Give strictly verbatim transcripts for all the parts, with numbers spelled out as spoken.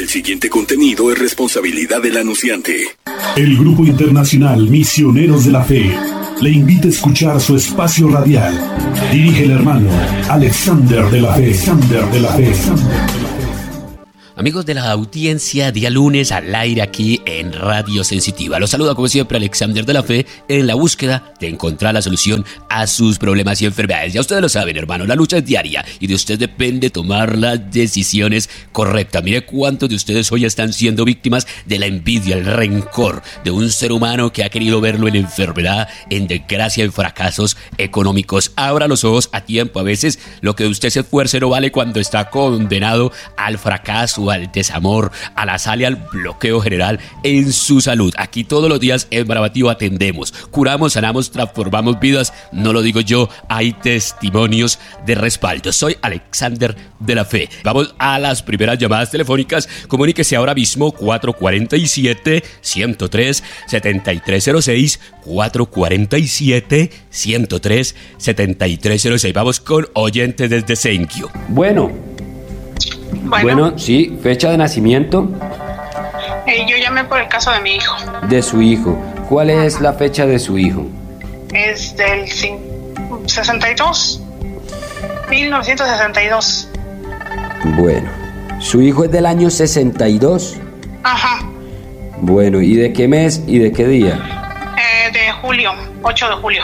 El siguiente contenido es responsabilidad del anunciante. El Grupo Internacional Misioneros de la Fe le invita a escuchar su espacio radial. Dirige el hermano Alexander de la Fe. Alexander de la Fe. Amigos de la audiencia, día lunes al aire aquí en Radio Sensitiva. Los saluda como siempre Alexander de la Fe en la búsqueda de encontrar la solución a sus problemas y enfermedades. Ya ustedes lo saben, hermano, la lucha es diaria y de usted depende tomar las decisiones correctas. Mire cuántos de ustedes hoy están siendo víctimas de la envidia, el rencor de un ser humano que ha querido verlo en enfermedad, en desgracia, en fracasos económicos. Abra los ojos a tiempo. A veces lo que usted se esfuerce no vale cuando está condenado al fracaso, al desamor, a la sal y al bloqueo general en su salud. Aquí todos los días en Bravatío atendemos, curamos, sanamos, transformamos vidas. No lo digo yo, hay testimonios de respaldo. Soy Alexander de la Fe. Vamos a las primeras llamadas telefónicas. Comuníquese ahora mismo cuatro cuatro siete, uno cero tres, siete tres cero seis, cuatro cuatro siete, uno cero tres, siete tres cero seis. Vamos con oyentes desde Senkio. Bueno. Bueno, bueno, sí, fecha de nacimiento. Eh, yo llamé por el caso de mi hijo. De su hijo. ¿Cuál es la fecha de su hijo? Es del sesenta y dos. mil novecientos sesenta y dos. Bueno, su hijo es del año sesenta y dos. Ajá. Bueno, ¿y de qué mes y de qué día? Eh, de julio, ocho de julio.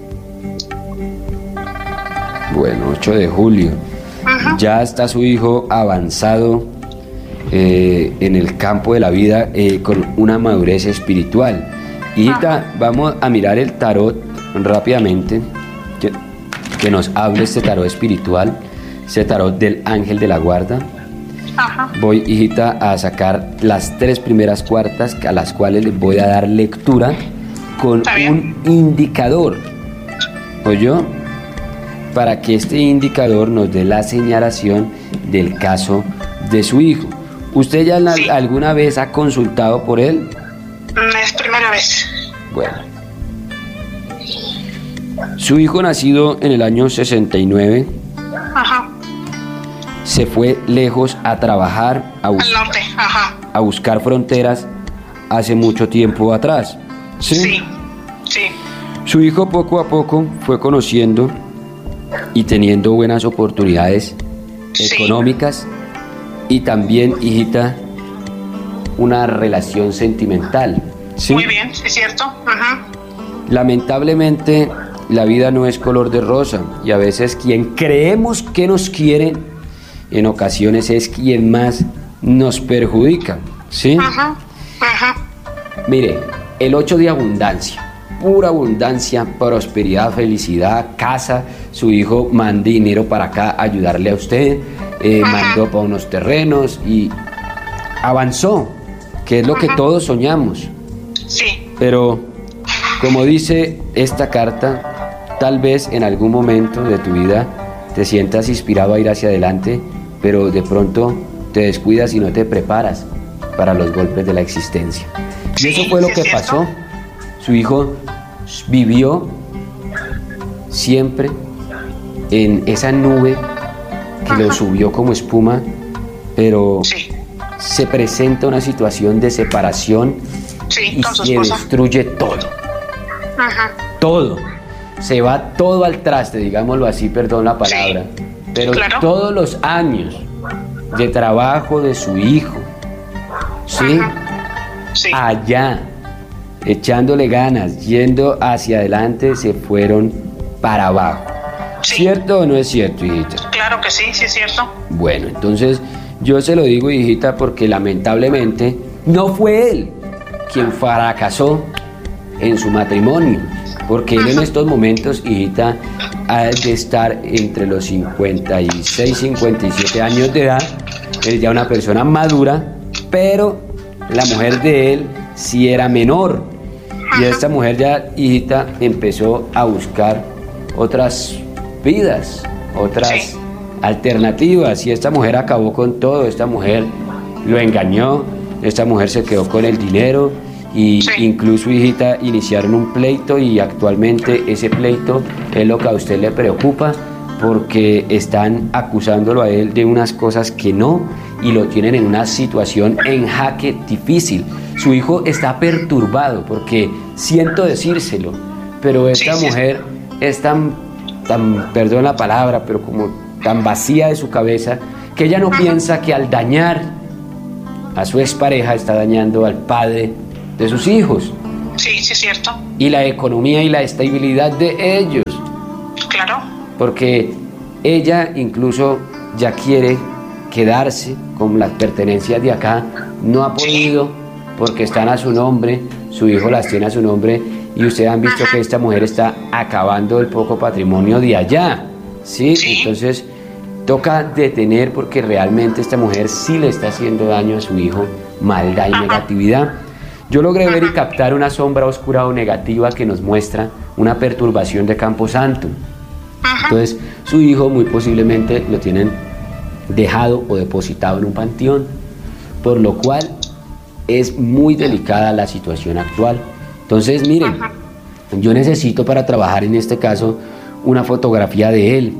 Bueno, ocho de julio. Uh-huh. Ya está su hijo avanzado eh, en el campo de la vida eh, con una madurez espiritual. Hijita, uh-huh. Vamos a mirar el tarot rápidamente, que, que nos hable este tarot espiritual, ese tarot del ángel de la guarda. Uh-huh. Voy, hijita, a sacar las tres primeras cuartas a las cuales les voy a dar lectura con un indicador. ¿Oyó? Para que este indicador nos dé la señalación del caso de su hijo. ¿Usted ya la, sí. alguna vez ha consultado por él? Es primera vez. Bueno. Su hijo, nacido en el año sesenta y nueve, ajá, se fue lejos a trabajar, a, bus- al norte, ajá, a buscar fronteras hace mucho tiempo atrás. ¿Sí? Sí, sí. Su hijo poco a poco fue conociendo y teniendo buenas oportunidades sí. económicas y también, hijita, una relación sentimental. ¿Sí? Muy bien, es cierto. Uh-huh. Lamentablemente, la vida no es color de rosa y a veces quien creemos que nos quiere, en ocasiones es quien más nos perjudica. ¿Sí? Uh-huh. Uh-huh. Mire, el ocho de abundancia. Pura abundancia, prosperidad, felicidad, casa. Su hijo mandó dinero para acá a ayudarle a usted, eh, mandó para unos terrenos y avanzó, que es lo que todos soñamos. Sí. Pero, como dice esta carta, tal vez en algún momento de tu vida te sientas inspirado a ir hacia adelante, pero de pronto te descuidas y no te preparas para los golpes de la existencia. Sí, y eso fue lo sí, que pasó. Su hijo vivió siempre en esa nube que Ajá. lo subió como espuma, pero sí. se presenta una situación de separación sí, y con su se esposa. destruye todo. Ajá. Todo. Se va todo al traste, digámoslo así, perdón la palabra. Sí. Pero claro. todos los años de trabajo de su hijo, ¿sí? sí. allá, echándole ganas, yendo hacia adelante, se fueron para abajo. Sí. ¿Cierto o no es cierto, hijita? Claro que sí, sí es cierto. Bueno, entonces yo se lo digo, hijita, porque lamentablemente no fue él quien fracasó en su matrimonio, porque él en estos momentos, hijita, ha de estar entre los cincuenta y seis, cincuenta y siete años de edad. Él es ya una persona madura, pero la mujer de él sí era menor. Y esta mujer ya, hijita, empezó a buscar otras vidas, otras sí. alternativas. Y esta mujer acabó con todo. Esta mujer lo engañó, esta mujer se quedó con el dinero. Y sí. incluso, hijita, iniciaron un pleito y actualmente ese pleito es lo que a usted le preocupa porque están acusándolo a él de unas cosas que no y lo tienen en una situación en jaque difícil. Su hijo está perturbado porque siento decírselo, pero esta sí, sí. mujer es tan, tan, perdón la palabra, pero como tan vacía de su cabeza que ella no piensa que al dañar a su expareja está dañando al padre de sus hijos. Sí, sí es cierto. Y la economía y la estabilidad de ellos. Claro. Porque ella incluso ya quiere quedarse con las pertenencias de acá, no ha podido sí. porque están a su nombre, su hijo las tiene a su nombre y ustedes han visto Ajá. que esta mujer está acabando el poco patrimonio de allá, ¿sí? ¿sí? Entonces toca detener porque realmente esta mujer sí le está haciendo daño a su hijo, maldad y Ajá. negatividad. Yo logré Ajá. ver y captar una sombra oscura o negativa que nos muestra una perturbación de Camposanto. Ajá. Entonces su hijo muy posiblemente lo tienen dejado o depositado en un panteón, por lo cual es muy delicada la situación actual. Entonces miren, Ajá. yo necesito para trabajar en este caso una fotografía de él.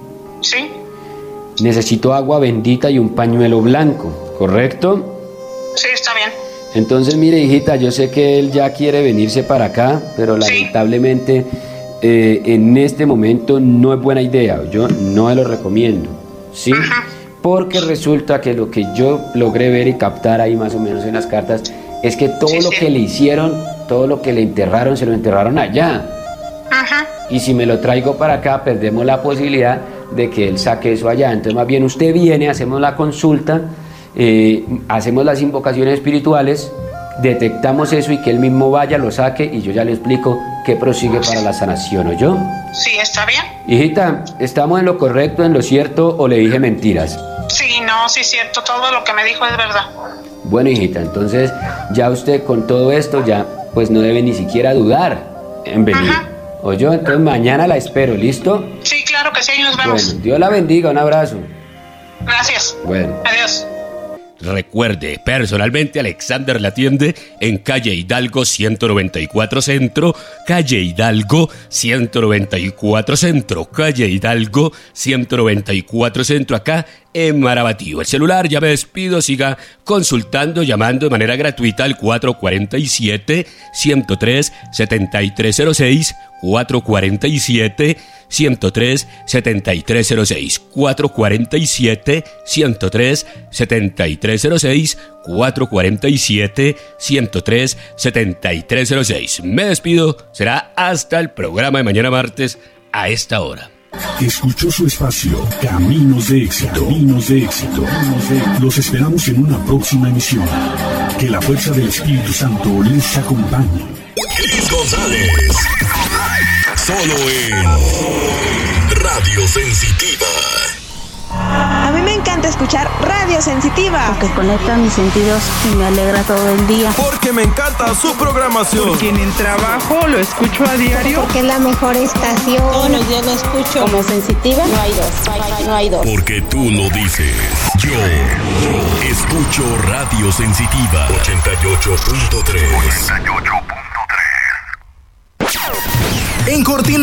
Sí. Necesito agua bendita y un pañuelo blanco, ¿correcto? Sí, está bien. Entonces mire, hijita, yo sé que él ya quiere venirse para acá, pero sí. lamentablemente eh, en este momento no es buena idea, yo no se lo recomiendo, ¿sí? Ajá. Porque resulta que lo que yo logré ver y captar ahí más o menos en las cartas es que todo sí, lo sí. que le hicieron, todo lo que le enterraron, se lo enterraron allá. Ajá. Y si me lo traigo para acá, perdemos la posibilidad de que él saque eso allá. Entonces más bien usted viene, hacemos la consulta, eh, hacemos las invocaciones espirituales, detectamos eso y que él mismo vaya, lo saque y yo ya le explico qué prosigue para la sanación, ¿oyó? Sí, está bien. Hijita, ¿estamos en lo correcto, en lo cierto o le dije mentiras? Sí, no, sí es cierto, todo lo que me dijo es verdad. Bueno, hijita, entonces ya usted con todo esto ya pues no debe ni siquiera dudar en venir. Ajá. ¿Oyó? Entonces mañana la espero, ¿listo? Sí, claro que sí, ahí nos vemos. Bueno, Dios la bendiga, un abrazo. Gracias. Bueno. Adiós. Recuerde, personalmente Alexander la atiende en calle Hidalgo ciento noventa y cuatro Centro, calle Hidalgo ciento noventa y cuatro Centro, calle Hidalgo ciento noventa y cuatro Centro, acá en Marabatío. El celular, ya me despido, siga consultando, llamando de manera gratuita al cuatro cuatro siete, uno cero tres, siete tres cero seis, cuatro cuatro siete, uno cero tres, siete tres cero seis, cuatro cuatro siete, uno cero tres, siete tres cero seis, cuatro cuatro siete, uno cero tres, siete tres cero seis. Me despido, será hasta el programa de mañana martes a esta hora. Escuchó su espacio Caminos de Éxito. Caminos de Éxito. Los esperamos en una próxima emisión. Que la fuerza del Espíritu Santo les acompañe. Cris González. Solo en Radio Sensitiva. A mí me encanta escuchar Radio Sensitiva. Porque conecta mis sentidos y me alegra todo el día. Porque me encanta su programación. Porque en el trabajo lo escucho a diario. Porque es la mejor estación. Todos los días lo escucho. Como Sensitiva no hay dos. No hay, no hay dos. Porque tú lo dices. Yo, yo escucho Radio Sensitiva ochenta y ocho punto tres. ochenta y ocho punto tres. En Cortina